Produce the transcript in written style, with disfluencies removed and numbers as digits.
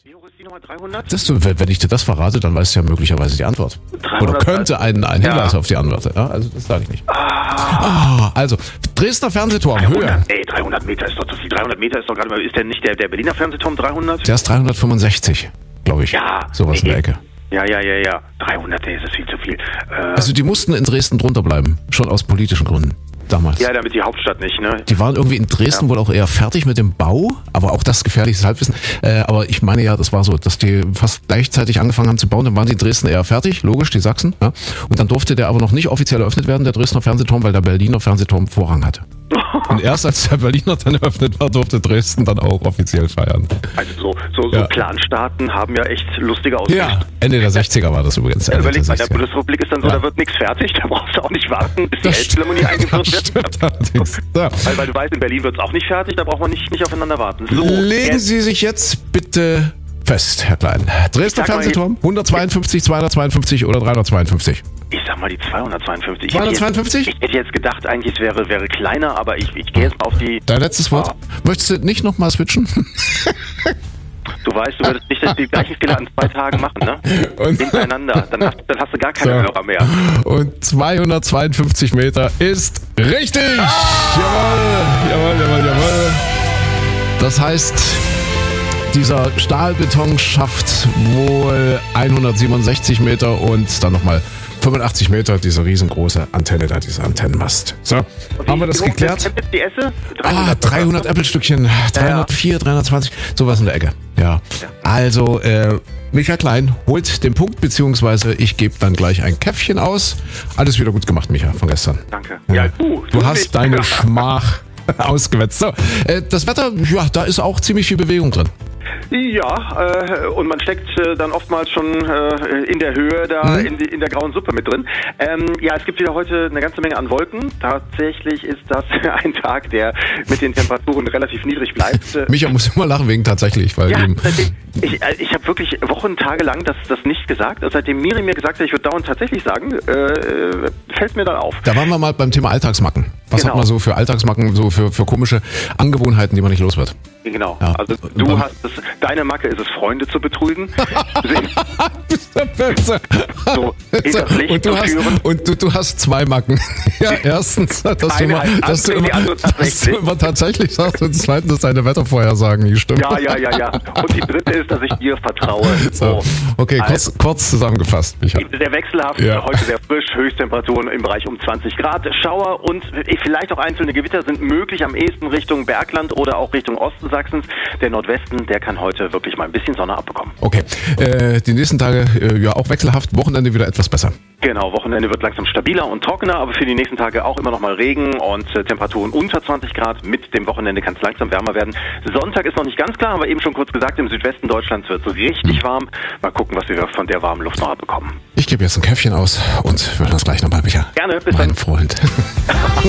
Wie hoch ist die Nummer 300? Wenn ich dir das verrate, dann weißt du ja möglicherweise die Antwort. 300, oder könnte ein Hinweis auf die Antwort. Ja, also das sage ich nicht. Also, Dresdner Fernsehturm, 300, Höhe. 300 Meter ist doch zu viel. 300 Meter ist doch gerade mal, ist der nicht der Berliner Fernsehturm 300? Der ist 365, glaube ich. Ja. Sowas in der Ecke. Ja. 300, ist es viel zu viel. Also die mussten in Dresden drunter bleiben, schon aus politischen Gründen. Damals. Ja, damit die Hauptstadt nicht, ne? Die waren irgendwie in Dresden wohl auch eher fertig mit dem Bau, aber auch das gefährliches Halbwissen. Aber ich meine ja, das war so, dass die fast gleichzeitig angefangen haben zu bauen, dann waren die in Dresden eher fertig, logisch, die Sachsen. Ja? Und dann durfte der aber noch nicht offiziell eröffnet werden, der Dresdner Fernsehturm, weil der Berliner Fernsehturm Vorrang hatte. Und erst als der Berliner dann eröffnet war, durfte Dresden dann auch offiziell feiern. Also so Clanstaaten haben ja echt lustige Aussichten. Ja, Ende der 60er war das übrigens. Überleg mal, in der Bundesrepublik ist dann so, da wird nichts fertig, da brauchst du auch nicht warten, bis die Elbphilharmonie eingeführt wird. Ja. Weil du weißt, in Berlin wird es auch nicht fertig, da braucht man nicht aufeinander warten. So, legen Sie sich jetzt bitte fest, Herr Klein. Dresdner Fernsehturm, 152, 252 oder 352? Ich sag mal die 252. 252? Ich hätte jetzt gedacht, eigentlich es wäre kleiner, aber ich gehe jetzt mal auf die... Dein letztes Wort? Möchtest du nicht nochmal switchen? Du weißt, du würdest nicht die gleichen Fehler an 2 Tagen machen, ne? Und hintereinander. Dann hast du gar keine Hörer mehr. Und 252 Meter ist richtig! Jawohl. Das heißt, dieser Stahlbeton schafft wohl 167 Meter und dann nochmal 85 Meter, diese riesengroße Antenne da, dieser Antennenmast. So, haben wir das geklärt? Die Esse? 300 Apple-Stückchen, 304, 320, sowas in der Ecke. Ja. Also, Michael Klein holt den Punkt, beziehungsweise ich gebe dann gleich ein Käffchen aus. Alles wieder gut gemacht, Micha, von gestern. Danke. Ja, du hast deine Schmach ausgewetzt. So, das Wetter, ja, da ist auch ziemlich viel Bewegung drin. Ja, und man steckt dann oftmals schon in der Höhe da in der grauen Suppe mit drin. Ja, es gibt wieder heute eine ganze Menge an Wolken. Tatsächlich ist das ein Tag, der mit den Temperaturen relativ niedrig bleibt. Micha muss immer lachen wegen tatsächlich, weil ja, ich habe wirklich Wochen, Tage lang das nicht gesagt. Seitdem Miri mir gesagt hat, ich würde dauernd tatsächlich sagen, fällt mir dann auf. Da waren wir mal beim Thema Alltagsmacken. Was hat man so für Alltagsmacken, so für komische Angewohnheiten, die man nicht los wird? Genau. Ja. Also du hast deine Macke ist es, Freunde zu betrügen. Bist du böse. So, und du hast 2 Macken. Ja, erstens, dass du immer tatsächlich sagst und zweitens, dass deine Wettervorhersagen nicht stimmen. Ja. Und die dritte ist, dass ich dir vertraue. So. Okay, kurz zusammengefasst, Micha. Sehr wechselhaft, heute sehr frisch, Höchsttemperaturen im Bereich um 20 Grad. Schauer und vielleicht auch einzelne Gewitter sind möglich, am ehesten Richtung Bergland oder auch Richtung Osten Sachsens. Der Nordwesten, der kann heute wirklich mal ein bisschen Sonne abbekommen. Okay, die nächsten Tage auch wechselhaft, Wochenende wieder etwas besser. Genau, Wochenende wird langsam stabiler und trockener, aber für die nächsten Tage auch immer noch mal Regen und Temperaturen unter 20 Grad. Mit dem Wochenende kann es langsam wärmer werden. Sonntag ist noch nicht ganz klar, haben wir eben schon kurz gesagt, im Südwesten Deutschlands wird es richtig warm. Mal gucken, was wir von der warmen Luft noch abbekommen. Ich gebe jetzt ein Käffchen aus und wir hören uns gleich nochmal, Micha. Gerne, bis dann. Mein Freund.